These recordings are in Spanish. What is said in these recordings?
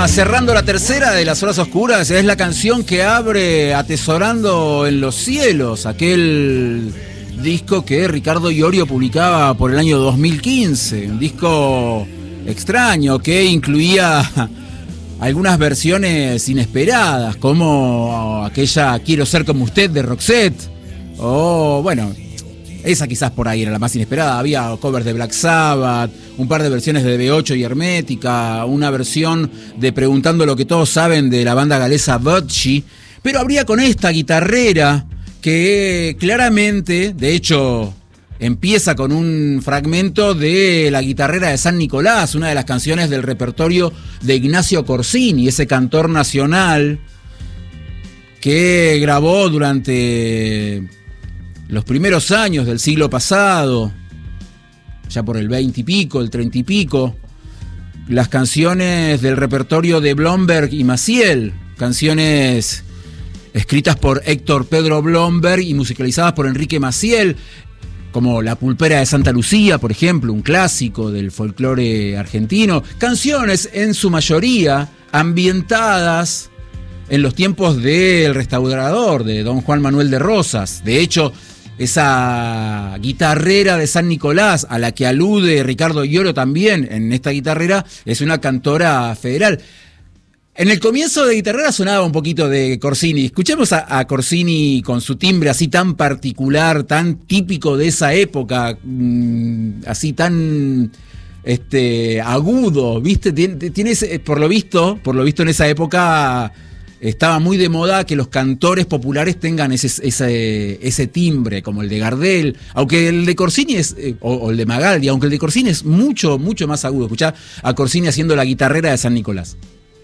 Ya cerrando la tercera de las horas oscuras, es la canción que abre Atesorando en los cielos, aquel disco que Ricardo Iorio publicaba por el año 2015, un disco extraño que incluía algunas versiones inesperadas, como aquella Quiero ser como usted de Roxette, o bueno, esa quizás por ahí era la más inesperada. Había covers de Black Sabbath, un par de versiones de B8 y Hermética, una versión de Preguntando lo que todos saben de la banda galesa Bocchi, pero habría con esta guitarrera que claramente, de hecho, empieza con un fragmento de La guitarrera de San Nicolás, una de las canciones del repertorio de Ignacio Corsini, ese cantor nacional que grabó durante los primeros años del siglo pasado, ya por el 20 y pico, el 30 y pico, las canciones del repertorio de Blomberg y Maciel, canciones escritas por Héctor Pedro Blomberg y musicalizadas por Enrique Maciel, como La pulpera de Santa Lucía, por ejemplo, un clásico del folclore argentino. Canciones, en su mayoría, ambientadas en los tiempos del restaurador, de don Juan Manuel de Rosas. De hecho, esa guitarrera de San Nicolás, a la que alude Ricardo Iorio también en esta guitarrera, es una cantora federal. En el comienzo de guitarrera sonaba un poquito de Corsini. Escuchemos a Corsini con su timbre así tan particular, tan típico de esa época, así tan agudo, ¿viste? Tiene por lo visto en esa época estaba muy de moda que los cantores populares tengan ese timbre, como el de Gardel, aunque el de Corsini es, o el de Magaldi, aunque el de Corsini es mucho, mucho más agudo. Escuchá a Corsini haciendo La guitarrera de San Nicolás.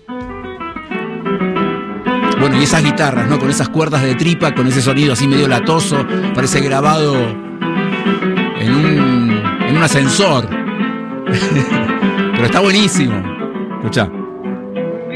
Bueno, y esas guitarras, ¿no? Con esas cuerdas de tripa, con ese sonido así medio latoso, parece grabado en un ascensor. Pero está buenísimo. Escuchá.